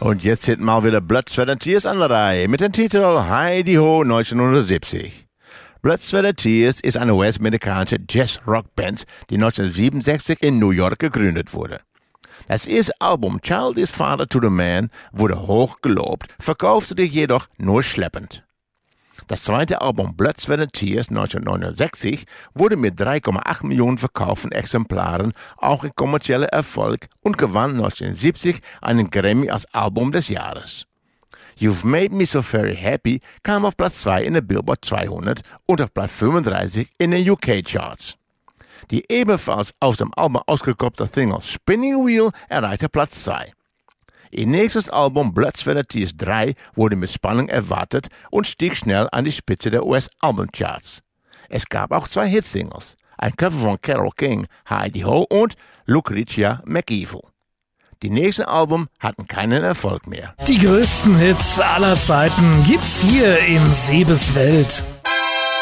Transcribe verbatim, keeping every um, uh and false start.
Und jetzt sind mal wieder Bloodsweat Tears an der Reihe mit dem Titel Hi-de-Ho neunzehnhundertsiebzig. Bloodsweat Tears ist eine US-amerikanische Jazz-Rock-Band, die neunzehnhundertsiebenundsechzig in New York gegründet wurde. Das erste Album Child is Father to the Man wurde hoch gelobt, verkaufte sich jedoch nur schleppend. Das zweite Album Bloodsweat Tears neunzehnhundertneunundsechzig wurde mit drei Komma acht Millionen verkauften Exemplaren auch ein kommerzieller Erfolg und gewann neunzehnhundertsiebzig einen Grammy als Album des Jahres. You've Made Me So Very Happy kam auf Platz zwei in der Billboard zweihundert und auf Platz fünfunddreißig in den U K-Charts. Die ebenfalls aus dem Album ausgekoppelte Single Spinning Wheel erreichte Platz zwei. Ihr nächstes Album Bloodsweat Tears drei wurde mit Spannung erwartet und stieg schnell an die Spitze der U S-Albumcharts. Es gab auch zwei Hitsingles, ein Cover von Carole King, Hi-de-Ho und Lucretia McEvil. Die nächsten Alben hatten keinen Erfolg mehr. Die größten Hits aller Zeiten gibt's hier in Sebes Welt.